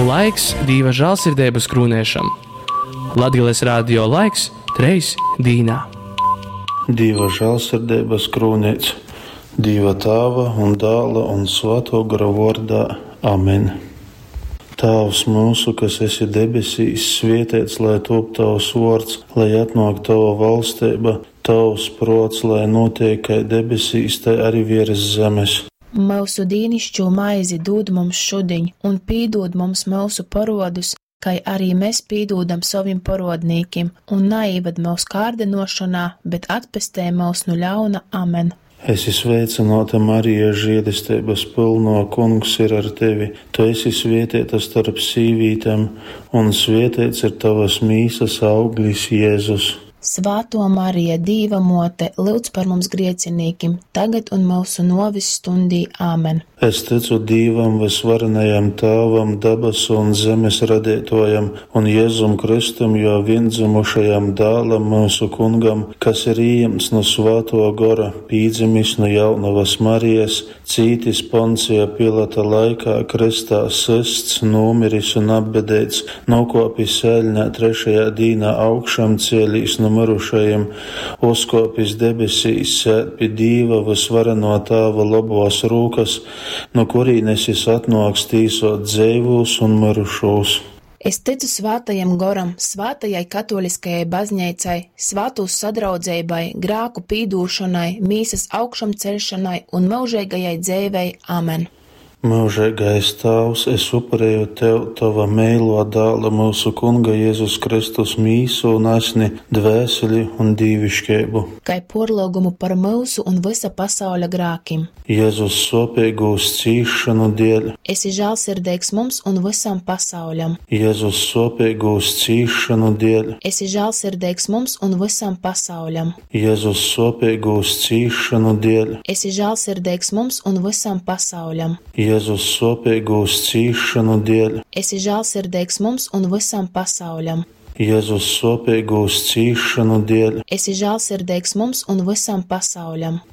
Laiks Dieva žēlsirdības krūnēšam. Latgales radio laiks 3 dīnā. Dieva žēlsirdības krūnēts, Dieva Tēva un Dēla un Svētā gara vārdā. Amen. Tēvs mūsu, kas esi debesīs, svētīts lai top tavs vārds, lai atnāk tava valstība, tavs prāts, lai notiek kā debesīs, tā arī virs zemes. Mūsu dienascho maizi dod mums šodien, un pīdod mums mūsu parodus, kā arī mēs pīdodam saviem parodniekiem, un neieved mūsu kārdinošanā, bet atpestē mūs no ļauna. Amen. Esi sveicināta, Marija, žēlastības pilno, Kungs ir ar tevi. Tu esi svētīta starp sīvītēm, un svētīts ir tavas mīsas auglis, Jēzus. Svāto Marija, Dīva mote, lūdz par mums griecinīkim, tagad un mūsu novis stundī. Āmen. Es ticu Dievam, visvarenajam Tēvam, debesu un zemes radītojam, un Jēzum Kristum, jo viendzimušajam Dēlam, mūsu Kungam, kas ir ieņemts no Svētā gara, pīdzimis no jaunavas Marijas, cītis Poncija Pilata laikā, kristā sists, nomiris un apbedēts, nokopis sēļņā 3. dīnā augšām cielīs no mirušajiem, uzkopis debesīs, sēd pie Dieva visvareno Tēva labos rūkas, no kurīnes es atnāks tīsot dzīvos un mirušos. Es ticu svētajam goram, svētajai katoliskajai baznīcai, svētūs sadraudzībai, grēku pīdūšanai, mīsas augšam celšanai un mūžīgajai dzīvei. Amen. Mūžīgais Tēvs, es upurēju tev, tava mīļo Dēla, mūsu Kunga Jēzus Kristus mīsu un asni, dvēseli un dīvišķību. Kai porlūgumu par mūsu un visa pasauļa grēkiem. Jēzus sopīgūs cīšanu dēļ. Esi žēlsirdīgs mums un visam pasauļam. Jēzus sopīgūs cīšanu dēļ. Esi žēlsirdīgs mums un visam pasauļam. Jēzus sopīgūs cīšanu dēļ. Esi žēlsirdīgs mums un visam pasauļam. Jēzus sopīgūs cīšanu dēļ. Esi žēlsirdīgs mums un visam pasauļam. Jēzus sopīgūs cīšanu dēļ. Esi žēlsirdīgs mums un visam pasauļam.